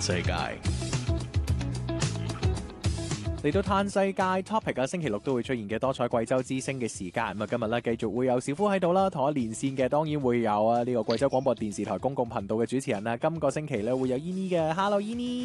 世界。嚟到嘆世界 topic 啊，星期六都會出現嘅多彩貴州之聲嘅時間。咁啊，今日咧繼續會有小夫喺度啦，同我連線嘅當然會有啊呢個貴州廣播電視台公共頻道嘅主持人啦。今個星期咧會有 Yini 嘅 ，Hello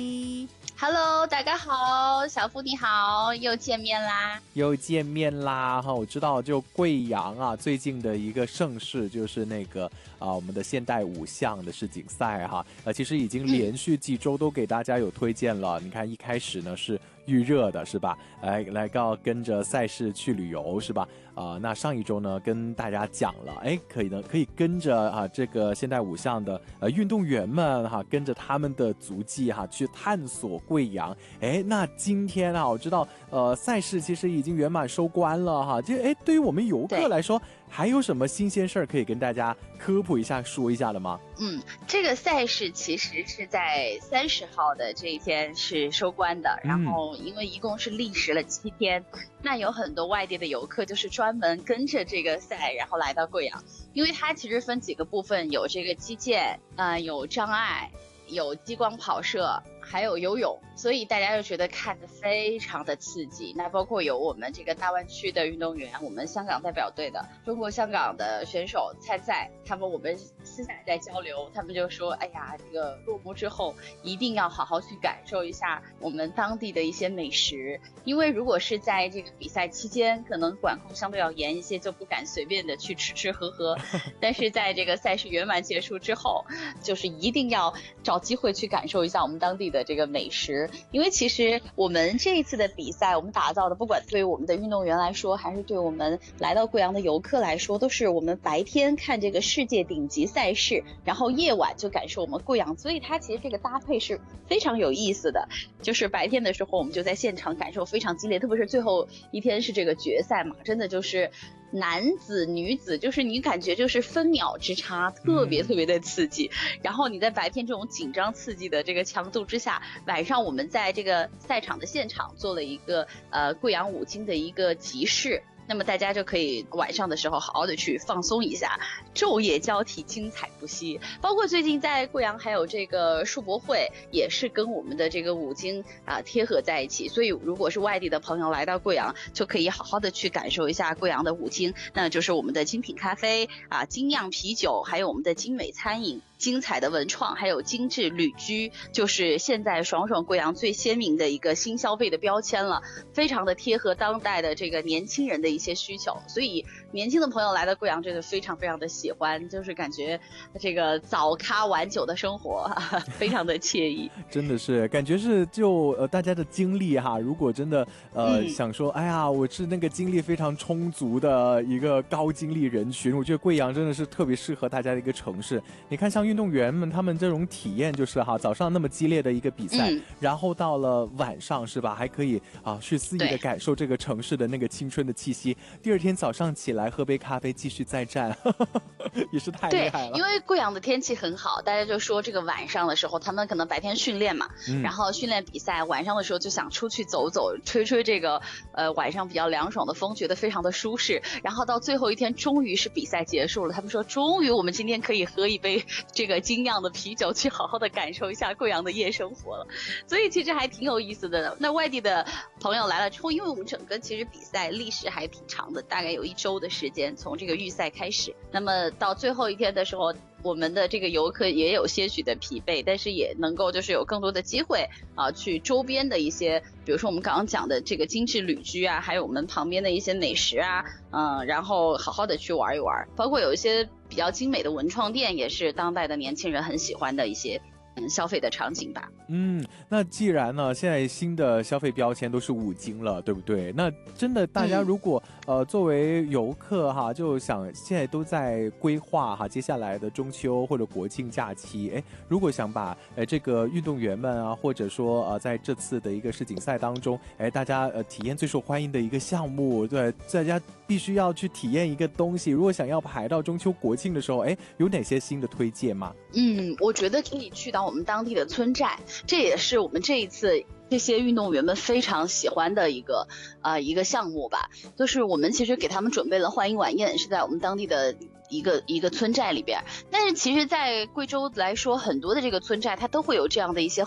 Yini。Hello， 大家好，小夫你好，又見面啦。 又見面啦哈！我知道就貴陽啊，最近的一個盛事就是那個我們的現代五項的世錦賽哈。其實已經連續幾週都給大家有推薦了。你看一開始呢是預熱的，是吧？來到跟着賽事去旅遊，是吧？那上一週呢跟大家講了，可以跟着這個現代五項的運動員們哈，跟着他們的足跡哈去探索貴陽。那今天啊，我知道賽事其實已經圓滿收官了哈。就對於我們遊客來說，還有什麼新鮮事兒可以跟大家科普一下、說一下的嗎？ 這個賽事其實是在30號的這一天是收官的，然後因為一共是歷時了7天，那有很多外地的遊客就是專門跟着這個賽，然後來到貴陽，因為它其實分幾個部分，有這個擊劍，有障礙，有激光跑射，還有游泳，所以大家就覺得看得非常的刺激。那包括有我們這個大灣區的運動員，我們香港代表隊的中國香港的選手參賽，我們私下在交流，他們就說，哎呀，這個落幕之後一定要好好去感受一下我們當地的一些美食，因為如果是在這個比賽期間，可能管控相對要嚴一些，就不敢隨便的去吃吃喝喝，但是在這個賽事圓滿結束之後，就是一定要找機會去感受一下我們當地的這個美食。因為其實我們這一次的比賽，我們打造的不管對於我們的運動員來說，還是對我們來到貴陽的遊客來說，都是我們白天看這個世界頂級賽事，然後夜晚就感受我們貴陽，所以它其實這個搭配是非常有意思的。就是白天的時候我們就在現場感受非常激烈，特別是最後一天是這個決賽嘛，真的就是男子女子，就是你感覺就是分秒之差，特別特別的刺激。然後你在白天這種緊張刺激的這個強度之下，晚上我們在這個賽場的現場做了一個貴陽五金的一個集市，那麼大家就可以晚上的時候好好的去放鬆一下，晝夜交替，精彩不息。包括最近在貴陽還有這個世博會，也是跟我們的這個五金貼合在一起，所以如果是外地的朋友來到貴陽，就可以好好的去感受一下貴陽的五金，那就是我們的精品咖啡精釀啤酒，還有我們的精美餐飲，精彩的文創，還有精緻旅居，就是現在爽爽貴陽最鮮明的一個新消費的標籤了，非常的貼合當代的這個年輕人的一些需求，所以年輕的朋友來到貴陽真的非常非常的喜歡，就是感覺這個早咖晚酒的生活非常的愜意。 真的是感覺是就大家的精力哈，如果真的想說哎呀我是那個精力非常充足的一個高精力人群，我覺得貴陽真的是特別適合大家的一個城市。你看像運動員們他們這種體驗就是早上那麼激烈的一個比賽，然後到了晚上是吧，還可以去肆意的感受這個城市的那個青春的氣息，第二天早上起來喝杯咖啡繼續再戰也是太厲害了。 對，因為貴陽的天氣很好，大家就說這個晚上的時候他們可能白天訓練嘛，然後訓練比賽，晚上的時候就想出去走走，吹吹這個晚上比較涼爽的風，覺得非常的舒適，然後到最後一天終於是比賽結束了，他們說終於我們今天可以喝一杯這個精釀的啤酒，去好好的感受一下貴陽的夜生活了，所以其實還挺有意思的。那外地的朋友來了之後，因為我們整個其實比賽歷史還挺長的，大概有1周的時間，從這個預賽開始，那麼到最後一天的時候，我們的這個遊客也有些許的疲憊，但是也能夠就是有更多的機會去周邊的一些，比如說我們剛剛講的這個精緻旅居還有我們旁邊的一些美食然後好好的去玩一玩，包括有一些比較精美的文創店，也是當代的年輕人很喜歡的一些消費的場景吧。 那既然呢現在新的消費標籤都是五金了，對不對？那真的大家如果作為遊客就想現在都在規劃接下來的中秋或者國慶假期，如果想把這個運動員們或者說在這次的一個世錦賽當中大家體驗最受歡迎的一個項目，對，大家必須要去體驗一個東西，如果想要排到中秋國慶的時候有哪些新的推薦嗎？ 我覺得可以去到我們當地的村寨，這也是我們這一次這些運動員們非常喜歡的一個項目吧。就是我們其實給他們準備了歡迎晚宴，是在我們當地的一個村寨裡邊。但是其實在貴州來說，很多的這個村寨它都會有這樣的一些